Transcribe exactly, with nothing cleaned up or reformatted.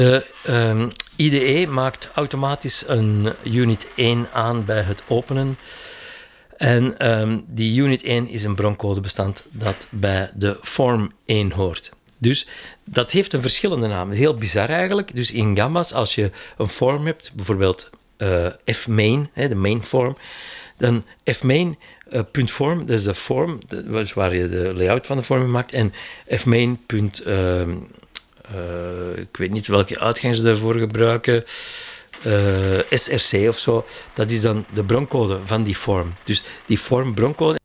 De um, I D E maakt automatisch een unit één aan bij het openen. En um, die unit één is een broncodebestand dat bij de form één hoort. Dus dat heeft een verschillende naam. Heel bizar eigenlijk. Dus in Gambas, als je een form hebt, bijvoorbeeld uh, fmain, hè, de main form, dan fmain uh, punt form, dat is de form, dat is waar je de layout van de form maakt, en fmain punt, uh, uh, ik weet niet welke uitgang ze daarvoor gebruiken, uh, S R C of zo, dat is dan de broncode van die form. Dus die form broncode